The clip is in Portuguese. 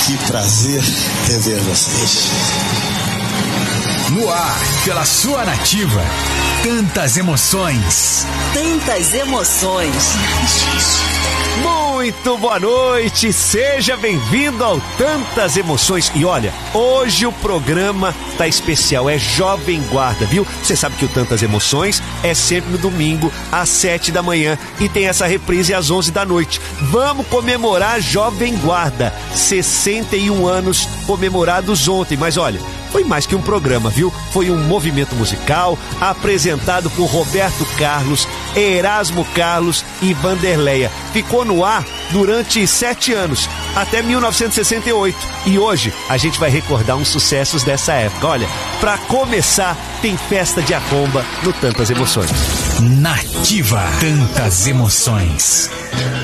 Que prazer rever vocês. No ar, pela sua Nativa. Tantas emoções. Tantas emoções. Muito boa noite, seja bem-vindo ao Tantas Emoções. E olha, hoje o programa tá especial, é Jovem Guarda, viu? Você sabe que o Tantas Emoções é sempre no domingo, às 7 da manhã, e tem essa reprise às 11 da noite. Vamos comemorar Jovem Guarda, 61 anos comemorados ontem, mas olha, foi mais que um programa, viu? Foi um movimento musical apresentado por Roberto Carlos, Erasmo Carlos e Vanderleia. Ficou no ar durante 7 anos, até 1968. E hoje a gente vai recordar uns sucessos dessa época. Olha, pra começar, tem festa de arromba no Tantas Emoções. Nativa. Tantas emoções.